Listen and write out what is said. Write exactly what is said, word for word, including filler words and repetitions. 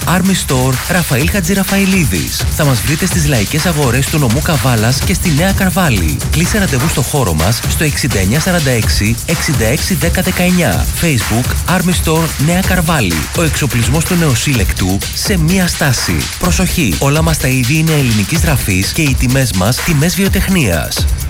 Army Store Ραφαήλ Χατζηραφαηλίδης. Θα μας βρείτε στις λαϊκές αγορές του νομού Καβάλας και στη Νέα Καρβάλη. Κλείσε ραντεβού στο χώρο μας στο εξήντα εννιά σαράντα έξι εξήντα έξι δέκα δεκαεννιά. Facebook Army Store Νέα Καρβάλη. Ο εξοπλισμός του νεοσύλλεκτου σε μία στάση. Προσοχή! Όλα μας τα είδη είναι ελληνικής γραφής και οι τιμές μας τιμές βιοτεχνίας.